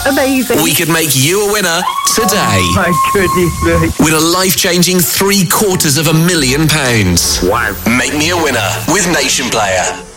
amazing. We could make you a winner today. Oh, my goodness me. Win a life-changing £750,000. Wow. Make me a winner with Nation Player.